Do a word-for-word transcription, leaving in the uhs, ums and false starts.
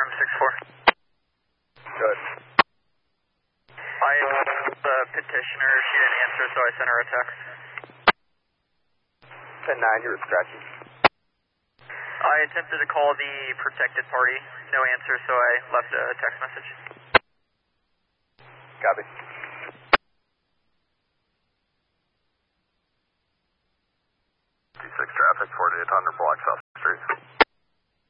confirm six four. Good. I asked the petitioner, she didn't answer, so I sent her a text. ten nine, you were scratchy. I attempted to call the protected party, no answer, so I left a text message. Copy. T six traffic, forty-eight hundred block south.